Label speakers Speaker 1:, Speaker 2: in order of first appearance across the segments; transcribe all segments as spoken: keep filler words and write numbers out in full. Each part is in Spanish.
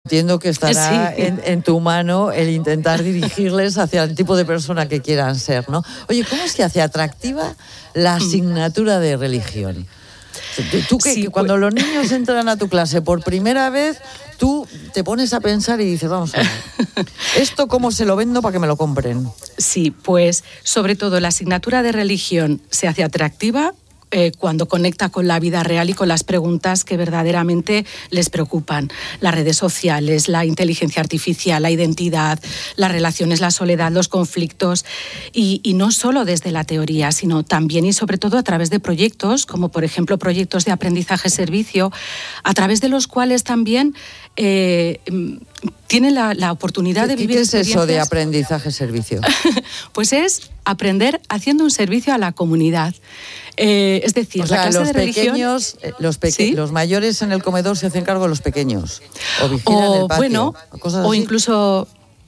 Speaker 1: entiendo que estará sí. en, en tu mano el intentar dirigirles hacia el tipo de persona que quieran ser, ¿no? Oye, ¿cómo se hace atractiva la asignatura de religión? Tú que, sí, que cuando pues... los niños entran a tu clase por primera vez, tú te pones a pensar y dices, vamos a ver, ¿esto cómo se lo vendo para que me lo compren?
Speaker 2: Sí, pues sobre todo la asignatura de religión se hace atractiva Eh, cuando conecta con la vida real y con las preguntas que verdaderamente les preocupan. Las redes sociales, la inteligencia artificial, la identidad, las relaciones, la soledad, los conflictos. Y, y no solo desde la teoría, sino también y sobre todo a través de proyectos, como por ejemplo proyectos de aprendizaje-servicio, a través de los cuales también eh, tienen la, la oportunidad de vivir experiencias.
Speaker 1: ¿Qué es eso de aprendizaje-servicio?
Speaker 2: Pues es aprender haciendo un servicio a la comunidad. Eh, es decir,
Speaker 1: o sea,
Speaker 2: la clase
Speaker 1: los
Speaker 2: de religión,
Speaker 1: pequeños, los, peque-
Speaker 2: ¿sí?
Speaker 1: los mayores en el comedor se hacen cargo de los pequeños o vigilan
Speaker 2: o,
Speaker 1: el patio,
Speaker 2: bueno,
Speaker 1: cosas
Speaker 2: o
Speaker 1: así.
Speaker 2: incluso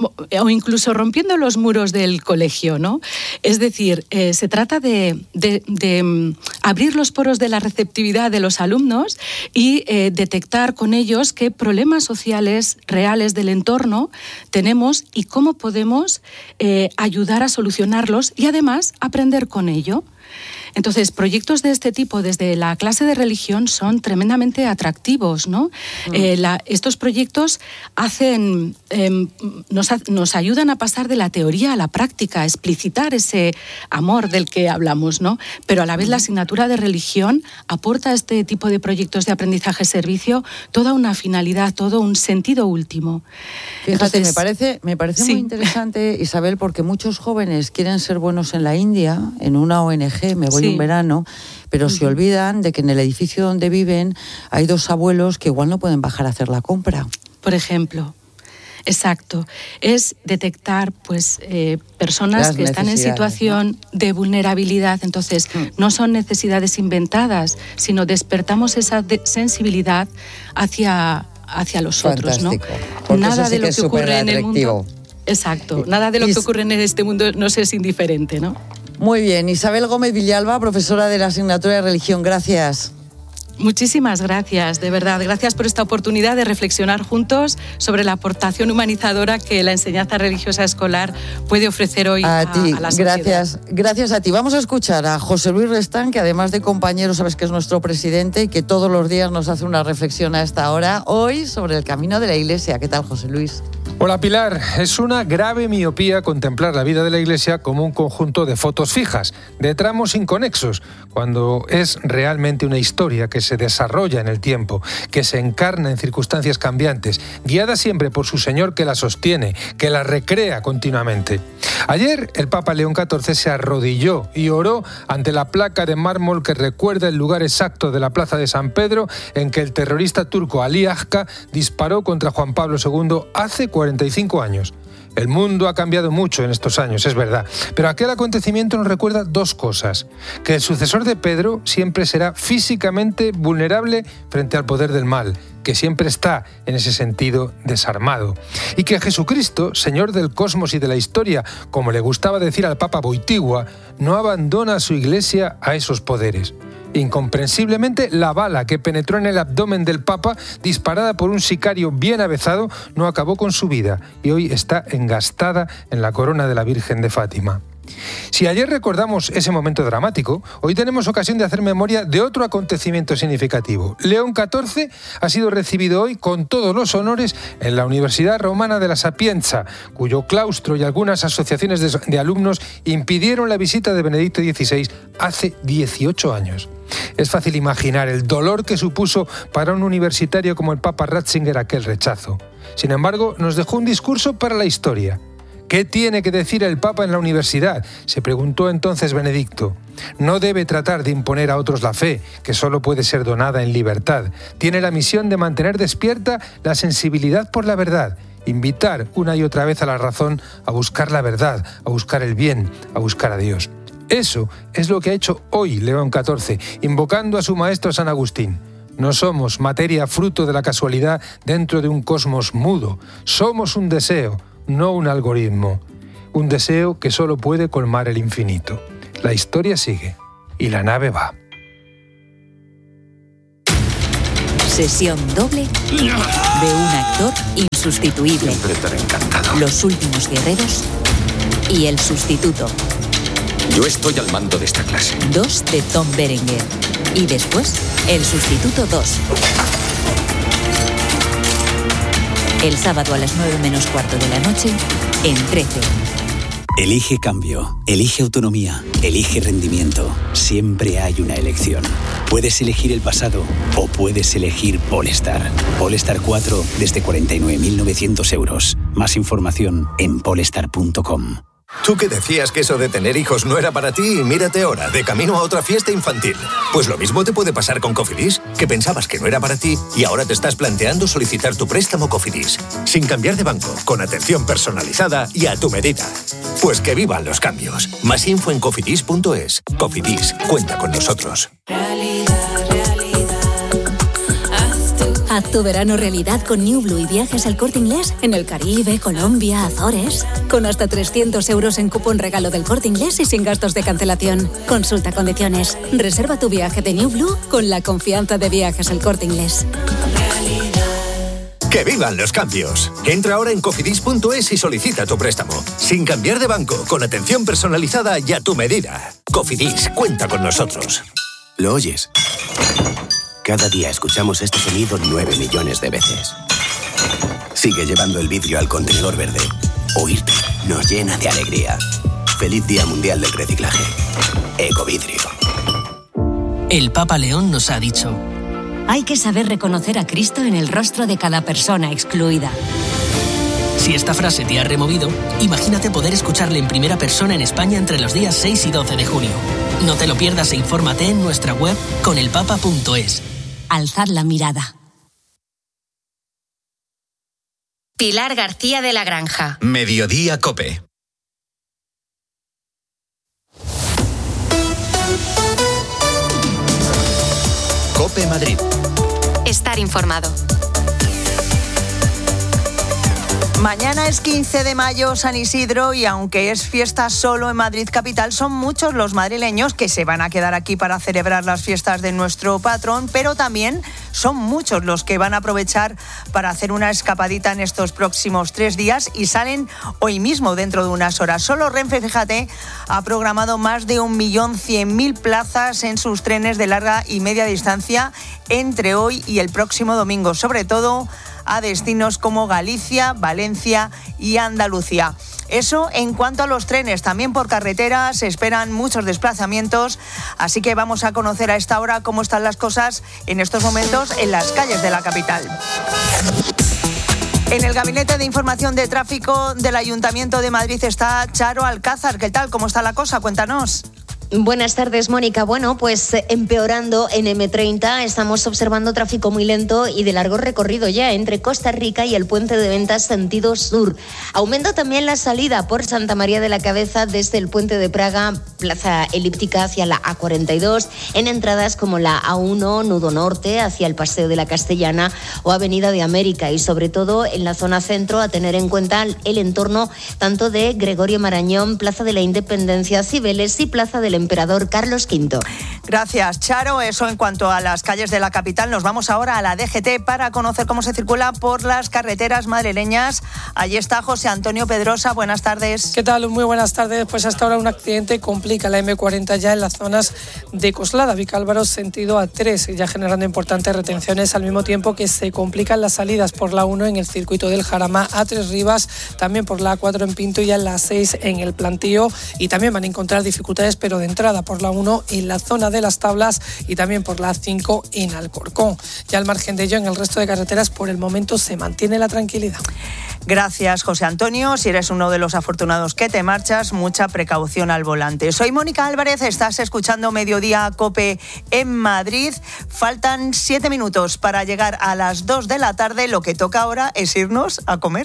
Speaker 2: o incluso rompiendo los muros del colegio, ¿no? Es decir, eh, se trata de, de, de um, abrir los poros de la receptividad de los alumnos y eh, detectar con ellos qué problemas sociales reales del entorno tenemos y cómo podemos eh, ayudar a solucionarlos y además aprender con ello. Entonces, proyectos de este tipo desde la clase de religión son tremendamente atractivos, ¿no? Mm. Eh, la, estos proyectos hacen, eh, nos, nos ayudan a pasar de la teoría a la práctica, a explicitar ese amor del que hablamos, ¿no? Pero a la vez la asignatura de religión aporta a este tipo de proyectos de aprendizaje-servicio toda una finalidad, todo un sentido último.
Speaker 1: Fíjate, Entonces, me parece, me parece
Speaker 2: sí.
Speaker 1: muy interesante, Isabel, porque muchos jóvenes quieren ser buenos en la India, en una O N G, me voy sí. un verano, pero uh-huh. se olvidan de que en el edificio donde viven hay dos abuelos que igual no pueden bajar a hacer la compra.
Speaker 2: Por ejemplo. Exacto. Es detectar pues eh, personas
Speaker 1: Las
Speaker 2: que están en situación ¿no? de vulnerabilidad. Entonces, mm. no son necesidades inventadas, sino despertamos esa de- sensibilidad hacia, hacia los
Speaker 1: Fantástico.
Speaker 2: otros,
Speaker 1: ¿no?
Speaker 2: Nada
Speaker 1: sí
Speaker 2: de lo
Speaker 1: que
Speaker 2: que ocurre en el mundo.
Speaker 1: Atractivo.
Speaker 2: Exacto. Nada de lo
Speaker 1: y...
Speaker 2: que ocurre en este mundo nos es indiferente, ¿no?
Speaker 1: Muy bien. Isabel Gómez Villalba, profesora de la asignatura de religión. Gracias.
Speaker 2: Muchísimas gracias, de verdad. Gracias por esta oportunidad de reflexionar juntos sobre la aportación humanizadora que la enseñanza religiosa escolar puede ofrecer hoy a,
Speaker 1: a, ti.
Speaker 2: a la sociedad.
Speaker 1: Gracias, gracias a ti. Vamos a escuchar a José Luis Restán, que además de compañero, sabes que es nuestro presidente y que todos los días nos hace una reflexión a esta hora, hoy sobre el camino de la Iglesia. ¿Qué tal, José Luis?
Speaker 3: Hola, Pilar. Es una grave miopía contemplar la vida de la Iglesia como un conjunto de fotos fijas, de tramos inconexos, cuando es realmente una historia que se desarrolla en el tiempo, que se encarna en circunstancias cambiantes, guiada siempre por su Señor que la sostiene, que la recrea continuamente. Ayer el Papa León catorce se arrodilló y oró ante la placa de mármol que recuerda el lugar exacto de la plaza de San Pedro en que el terrorista turco Ali Agca disparó contra Juan Pablo segundo hace cuarenta y cinco años. El mundo ha cambiado mucho en estos años, es verdad, pero aquel acontecimiento nos recuerda dos cosas: que el sucesor de Pedro siempre será físicamente vulnerable frente al poder del mal, que siempre está, en ese sentido, desarmado, y que Jesucristo, Señor del cosmos y de la historia, como le gustaba decir al Papa Boitigua, no abandona a su Iglesia a esos poderes. Incomprensiblemente, la bala que penetró en el abdomen del Papa, disparada por un sicario bien avezado, no acabó con su vida y hoy está engastada en la corona de la Virgen de Fátima. Si ayer recordamos ese momento dramático, hoy tenemos ocasión de hacer memoria de otro acontecimiento significativo. León catorce ha sido recibido hoy con todos los honores en la Universidad Romana de la Sapienza, cuyo claustro y algunas asociaciones de, de alumnos impidieron la visita de Benedicto dieciséis hace dieciocho años. Es fácil imaginar el dolor que supuso para un universitario como el Papa Ratzinger aquel rechazo. Sin embargo, nos dejó un discurso para la historia. ¿Qué tiene que decir el Papa en la universidad?, se preguntó entonces Benedicto. No debe tratar de imponer a otros la fe, que solo puede ser donada en libertad. Tiene la misión de mantener despierta la sensibilidad por la verdad, invitar una y otra vez a la razón a buscar la verdad, a buscar el bien, a buscar a Dios. Eso es lo que ha hecho hoy León catorce, invocando a su maestro San Agustín. No somos materia fruto de la casualidad dentro de un cosmos mudo. Somos un deseo, no un algoritmo. Un deseo que solo puede colmar el infinito. La historia sigue y la nave va.
Speaker 4: Sesión doble de un actor insustituible.
Speaker 5: Siempre tan encantado.
Speaker 4: Los últimos guerreros y el sustituto.
Speaker 5: Yo estoy al mando de esta clase.
Speaker 4: Dos de Tom Berenger. Y después, el sustituto dos. El sábado a las nueve menos cuarto de la noche, en trece.
Speaker 6: Elige cambio, elige autonomía, elige rendimiento. Siempre hay una elección. Puedes elegir el pasado o puedes elegir Polestar. Polestar cuatro desde cuarenta y nueve mil novecientos euros. Más información en polestar punto com.
Speaker 7: Tú que decías que eso de tener hijos no era para ti y mírate ahora, de camino a otra fiesta infantil. Pues lo mismo te puede pasar con Cofidis, que pensabas que no era para ti y ahora te estás planteando solicitar tu préstamo Cofidis. Sin cambiar de banco, con atención personalizada y a tu medida. Pues que vivan los cambios. Más info en cofidis punto es. Cofidis, cuenta con nosotros.
Speaker 8: Haz tu verano realidad con New Blue y viajes al Corte Inglés en el Caribe, Colombia, Azores. Con hasta trescientos euros en cupón regalo del Corte Inglés y sin gastos de cancelación. Consulta condiciones. Reserva tu viaje de New Blue con la confianza de Viajes al Corte Inglés.
Speaker 7: ¡Que vivan los cambios! Entra ahora en cofidis punto es y solicita tu préstamo. Sin cambiar de banco, con atención personalizada y a tu medida. Cofidis, cuenta con nosotros.
Speaker 9: ¿Lo oyes? Cada día escuchamos este sonido nueve millones de veces. Sigue llevando el vidrio al contenedor verde. Oírte nos llena de alegría. Feliz Día Mundial del Reciclaje. Ecovidrio.
Speaker 10: El Papa León nos ha dicho:
Speaker 11: hay que saber reconocer a Cristo en el rostro de cada persona excluida.
Speaker 10: Si esta frase te ha removido, imagínate poder escucharle en primera persona en España entre los días seis y doce de junio. No te lo pierdas e infórmate en nuestra web conelpapa punto es.
Speaker 11: Alzad la mirada.
Speaker 12: Pilar García de la Granja.
Speaker 13: Mediodía COPE. COPE Madrid.
Speaker 12: Estar informado.
Speaker 14: Mañana es quince de mayo, San Isidro, y aunque es fiesta solo en Madrid capital, son muchos los madrileños que se van a quedar aquí para celebrar las fiestas de nuestro patrón, pero también son muchos los que van a aprovechar para hacer una escapadita en estos próximos tres días y salen hoy mismo dentro de unas horas. Solo Renfe, fíjate, ha programado más de un millón cien mil plazas en sus trenes de larga y media distancia entre hoy y el próximo domingo, sobre todo a destinos como Galicia, Valencia y Andalucía. Eso en cuanto a los trenes. También por carretera se esperan muchos desplazamientos, así que vamos a conocer a esta hora cómo están las cosas en estos momentos en las calles de la capital. En el Gabinete de Información de Tráfico del Ayuntamiento de Madrid está Charo Alcázar. ¿Qué tal? ¿Cómo está la cosa? Cuéntanos.
Speaker 15: Buenas tardes, Mónica. Bueno, pues empeorando en eme treinta, estamos observando tráfico muy lento y de largo recorrido ya entre Costa Rica y el Puente de Ventas sentido sur. Aumenta también la salida por Santa María de la Cabeza desde el Puente de Praga, Plaza Elíptica hacia la A cuarenta y dos, en entradas como la A uno, Nudo Norte hacia el Paseo de la Castellana o Avenida de América, y sobre todo en la zona centro a tener en cuenta el entorno tanto de Gregorio Marañón, Plaza de la Independencia, Cibeles y Plaza del Emperador Carlos quinto.
Speaker 14: Gracias, Charo. Eso en cuanto a las calles de la capital. Nos vamos ahora a la D G T para conocer cómo se circula por las carreteras madrileñas. Allí está José Antonio Pedrosa. Buenas tardes.
Speaker 16: ¿Qué tal? Muy buenas tardes. Pues hasta ahora un accidente complica la eme cuarenta ya en las zonas de Coslada, Vicálvaro, sentido A tres, ya generando importantes retenciones, al mismo tiempo que se complican las salidas por la uno en el circuito del Jarama, A tres Rivas, también por la A cuatro en Pinto y en la seis en el Plantío, y también van a encontrar dificultades, pero de entrada por la uno en la zona de las Tablas y también por la A cinco en Alcorcón. Ya al margen de ello, en el resto de carreteras por el momento se mantiene la tranquilidad.
Speaker 14: Gracias, José Antonio. Si eres uno de los afortunados que te marchas, mucha precaución al volante. Soy Mónica Álvarez, estás escuchando Mediodía COPE en Madrid. Faltan siete minutos para llegar a las dos de la tarde. Lo que toca ahora es irnos a comer.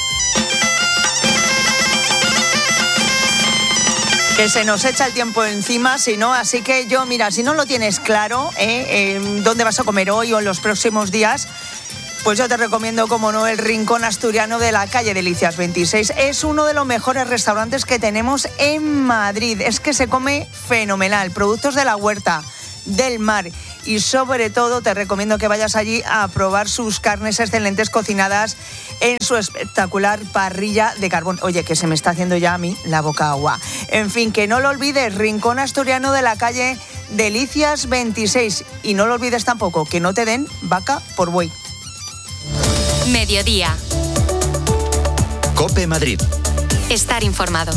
Speaker 14: Que se nos echa el tiempo encima, si no, así que yo, mira, si no lo tienes claro, ¿eh? Eh, dónde vas a comer hoy o en los próximos días, pues yo te recomiendo, como no, el Rincón Asturiano de la calle Delicias veintiséis. Es uno de los mejores restaurantes que tenemos en Madrid. Es que se come fenomenal. Productos de la huerta, del mar y sobre todo te recomiendo que vayas allí a probar sus carnes excelentes cocinadas en su espectacular parrilla de carbón. Oye, que se me está haciendo ya a mí la boca agua. En fin, que no lo olvides, Rincón Asturiano de la calle Delicias veintiséis. Y no lo olvides tampoco, que no te den vaca por buey.
Speaker 12: Mediodía.
Speaker 13: COPE Madrid.
Speaker 12: Estar informado.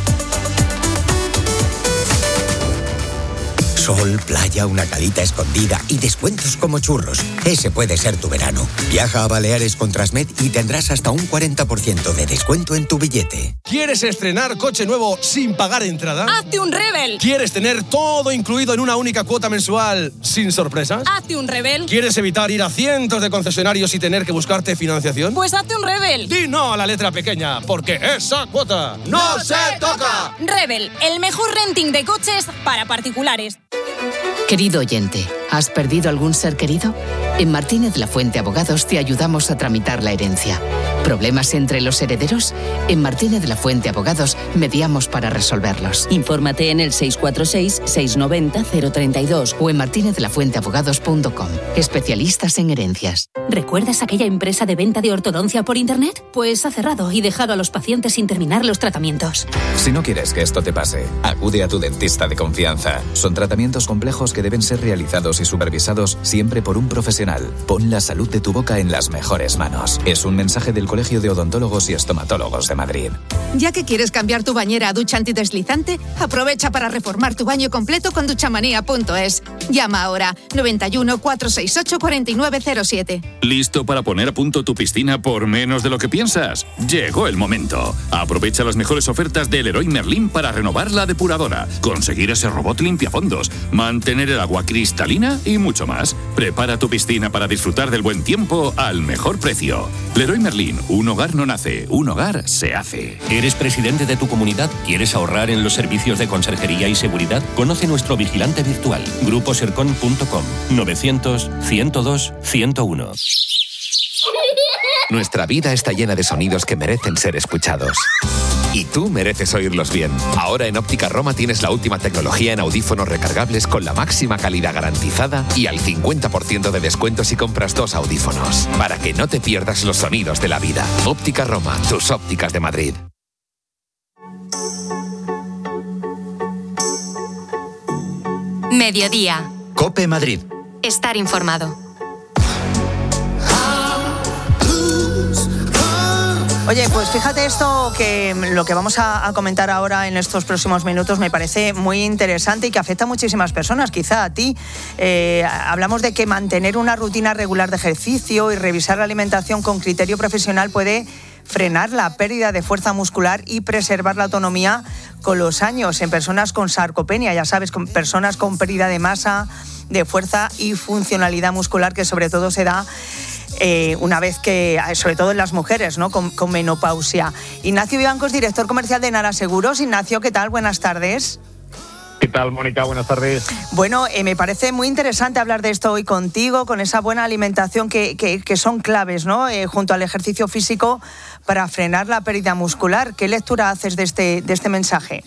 Speaker 17: Sol, playa, una calita escondida y descuentos como churros. Ese puede ser tu verano. Viaja a Baleares con Transmed y tendrás hasta un cuarenta por ciento de descuento en tu billete.
Speaker 18: ¿Quieres estrenar coche nuevo sin pagar entrada?
Speaker 19: ¡Hazte un Rebel!
Speaker 18: ¿Quieres tener todo incluido en una única cuota mensual sin sorpresas?
Speaker 19: ¡Hazte un Rebel!
Speaker 18: ¿Quieres evitar ir a cientos de concesionarios y tener que buscarte financiación?
Speaker 19: Pues hazte un Rebel.
Speaker 18: Di no a la letra pequeña, porque esa cuota no se toca.
Speaker 19: Rebel, el mejor renting de coches para particulares.
Speaker 20: Querido oyente, ¿has perdido algún ser querido? En Martínez La Fuente Abogados te ayudamos a tramitar la herencia. ¿Problemas entre los herederos? En Martínez La Fuente Abogados mediamos para resolverlos.
Speaker 21: Infórmate en el seis cuatro seis, seis nueve cero, cero tres dos
Speaker 20: o en martinez la fuente abogados punto com. Especialistas en herencias.
Speaker 8: ¿Recuerdas aquella empresa de venta de ortodoncia por internet? Pues ha cerrado y dejado a los pacientes sin terminar los tratamientos.
Speaker 22: Si no quieres que esto te pase, acude a tu dentista de confianza. Son tratamientos complejos que deben ser realizados y supervisados siempre por un profesional. Pon la salud de tu boca en las mejores manos. Es un mensaje del Colegio de Odontólogos y Estomatólogos de Madrid.
Speaker 23: Ya que quieres cambiar tu bañera a ducha antideslizante, aprovecha para reformar tu baño completo con duchamanía punto es. Llama ahora noventa y uno, cuatrocientos sesenta y ocho, cuarenta y nueve cero siete.
Speaker 24: ¿Listo para poner a punto tu piscina por menos de lo que piensas? Llegó el momento. Aprovecha las mejores ofertas del Leroy Merlin para renovar la depuradora, conseguir ese robot limpiafondos, mantener el agua cristalina y mucho más. Prepara tu piscina para disfrutar del buen tiempo al mejor precio. Leroy Merlin, un hogar no nace, un hogar se hace.
Speaker 25: ¿Eres presidente de tu comunidad? ¿Quieres ahorrar en los servicios de conserjería y seguridad? Conoce nuestro vigilante virtual, grupo sercon punto com, novecientos, ciento dos, ciento uno.
Speaker 26: Nuestra vida está llena de sonidos que merecen ser escuchados. Y tú mereces oírlos bien. Ahora en Óptica Roma tienes la última tecnología en audífonos recargables con la máxima calidad garantizada y al cincuenta por ciento de descuento si compras dos audífonos. Para que no te pierdas los sonidos de la vida. Óptica Roma, tus ópticas de Madrid.
Speaker 12: Mediodía.
Speaker 13: COPE Madrid.
Speaker 12: Estar informado.
Speaker 14: Oye, pues fíjate esto, que lo que vamos a, a comentar ahora en estos próximos minutos me parece muy interesante y que afecta a muchísimas personas, quizá a ti. Eh, hablamos de que mantener una rutina regular de ejercicio y revisar la alimentación con criterio profesional puede frenar la pérdida de fuerza muscular y preservar la autonomía con los años en personas con sarcopenia, ya sabes, con personas con pérdida de masa, de fuerza y funcionalidad muscular, que sobre todo se da Eh, una vez que, sobre todo en las mujeres, ¿no? Con, con menopausia. Ignacio Vivancos, director comercial de Nara Seguros. Ignacio, ¿qué tal? Buenas tardes.
Speaker 27: ¿Qué tal, Mónica? Buenas tardes.
Speaker 14: Bueno, eh, me parece muy interesante hablar de esto hoy contigo, con esa buena alimentación que, que, que son claves, ¿no? Eh, junto al ejercicio físico para frenar la pérdida muscular. ¿Qué lectura haces de este, de este mensaje?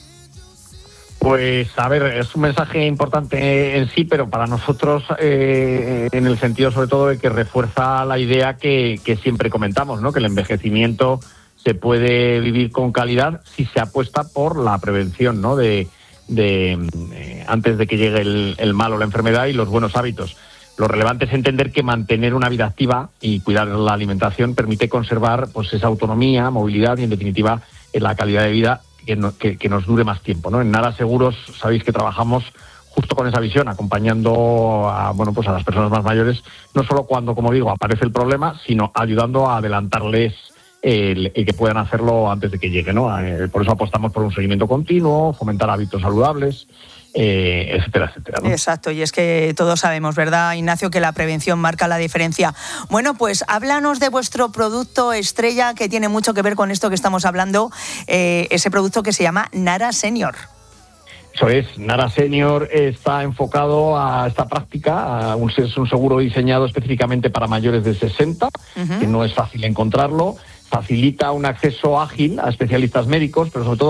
Speaker 27: Pues, a ver, es un mensaje importante en sí, pero para nosotros eh, en el sentido sobre todo de que refuerza la idea que, que siempre comentamos, ¿no? Que el envejecimiento se puede vivir con calidad si se apuesta por la prevención, ¿no? De, de eh, antes de que llegue el, el mal o la enfermedad y los buenos hábitos. Lo relevante es entender que mantener una vida activa y cuidar la alimentación permite conservar pues esa autonomía, movilidad y en definitiva la calidad de vida Que, no, que, que nos dure más tiempo, ¿no? En Nara Seguros sabéis que trabajamos justo con esa visión, acompañando a, bueno, pues a las personas más mayores, no solo cuando, como digo, aparece el problema, sino ayudando a adelantarles el, el que puedan hacerlo antes de que llegue, ¿no? Eh, por eso apostamos por un seguimiento continuo, fomentar hábitos saludables, eh, etcétera, etcétera, ¿no?
Speaker 14: Exacto, y es que todos sabemos, ¿verdad, Ignacio?, que la prevención marca la diferencia. Bueno, pues háblanos de vuestro producto estrella, que tiene mucho que ver con esto que estamos hablando, eh, ese producto que se llama Nara Senior.
Speaker 27: Eso es, Nara Senior está enfocado a esta práctica, a un, es un seguro diseñado específicamente para mayores de sesenta, uh-huh. que no es fácil encontrarlo, facilita un acceso ágil a especialistas médicos, pero sobre todo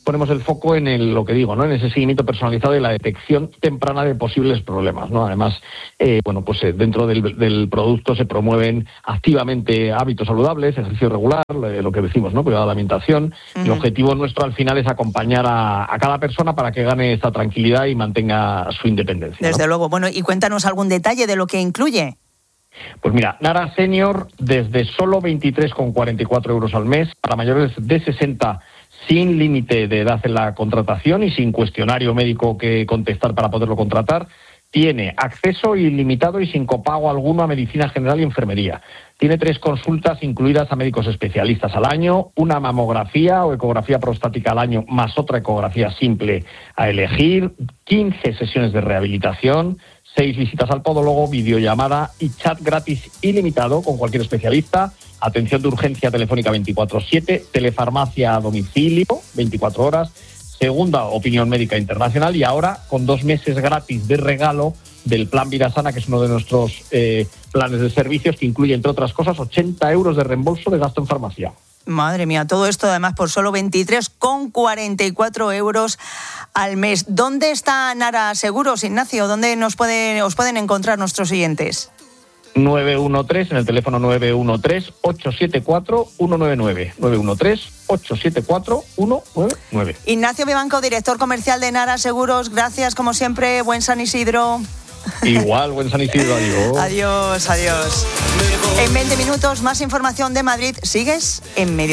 Speaker 27: ponemos el foco en el, lo que digo, ¿no? En ese seguimiento personalizado y la detección temprana de posibles problemas, ¿no? Además, eh, bueno, pues eh, dentro del, del producto se promueven activamente hábitos saludables, ejercicio regular, eh, lo que decimos, ¿no? Cuidado de la alimentación. Uh-huh. El objetivo nuestro al final es acompañar a, a cada persona para que gane esta tranquilidad y mantenga su independencia.
Speaker 14: Desde
Speaker 27: ¿no?
Speaker 14: luego. Bueno, y cuéntanos algún detalle de lo que incluye.
Speaker 27: Pues mira, Nara Senior desde solo veintitrés con cuarenta y cuatro euros al mes, para mayores de sesenta, sin límite de edad en la contratación y sin cuestionario médico que contestar para poderlo contratar. Tiene acceso ilimitado y sin copago alguno a medicina general y enfermería. Tiene tres consultas incluidas a médicos especialistas al año, una mamografía o ecografía prostática al año, más otra ecografía simple a elegir, quince sesiones de rehabilitación, seis visitas al podólogo, videollamada y chat gratis ilimitado con cualquier especialista, atención de urgencia telefónica veinticuatro siete, telefarmacia a domicilio veinticuatro horas, segunda opinión médica internacional y ahora con dos meses gratis de regalo del Plan Vida Sana, que es uno de nuestros eh, planes de servicios que incluye, entre otras cosas, ochenta euros de reembolso de gasto en farmacia.
Speaker 14: Madre mía, todo esto además por solo veintitrés con cuarenta y cuatro euros al mes. ¿Dónde está Nara Seguros, Ignacio? ¿Dónde nos pueden, os pueden encontrar nuestros oyentes?
Speaker 27: nueve uno tres, en el teléfono nueve uno tres, ocho siete cuatro, uno nueve nueve. nueve uno tres, ocho siete cuatro, uno nueve nueve.
Speaker 14: Ignacio Vivanco, director comercial de Nara Seguros. Gracias, como siempre. Buen San Isidro.
Speaker 27: Igual, buen San Isidro. Adiós.
Speaker 14: Adiós, adiós. En veinte minutos, más información de Madrid. ¿Sigues en medio?